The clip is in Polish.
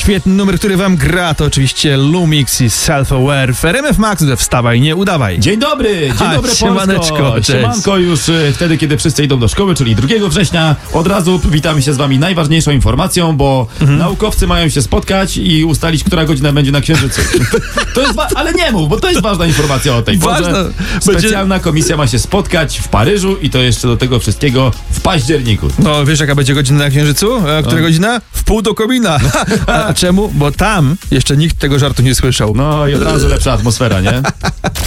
Świetny numer, który wam gra, to oczywiście Lumix i Self-Aware w RMF Max. Wstawaj, nie udawaj. Dzień dobry Polsko. Siemaneczko, cześć. Siemanko już wtedy, kiedy wszyscy idą do szkoły, czyli 2 września. Od razu witamy się z wami najważniejszą informacją, bo naukowcy mają się spotkać i ustalić, która godzina będzie na Księżycu. To jest ale nie mów, bo to jest ważna informacja o tej porze. Specjalna komisja ma się spotkać w Paryżu i to jeszcze do tego wszystkiego w październiku. No, wiesz jaka będzie godzina na Księżycu? Która godzina? W pół do komina. A czemu? Bo tam jeszcze nikt tego żartu nie słyszał. No i od razu lepsza atmosfera, nie?